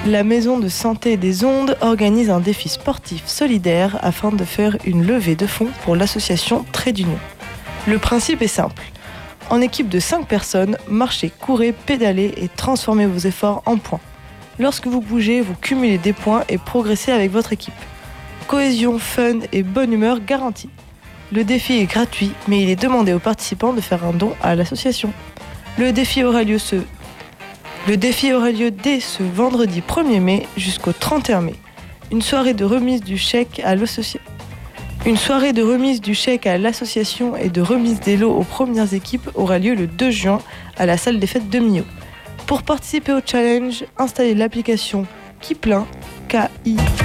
La Maison de Santé des Ondes organise un défi sportif solidaire afin de faire une levée de fonds pour l'association Trait d'Union. Le principe est simple. En équipe de 5 personnes, marchez, courez, pédalez et transformez vos efforts en points. Lorsque vous bougez, vous cumulez des points et progressez avec votre équipe. Cohésion, fun et bonne humeur garantie. Le défi est gratuit, mais il est demandé aux participants de faire un don à l'association. Le défi aura lieu dès ce vendredi 1er mai jusqu'au 31 mai. Une soirée de remise du chèque à l'association et de remise des lots aux premières équipes aura lieu le 2 juin à la salle des fêtes de Millau. Pour participer au challenge, installez l'application Kiplin, K-I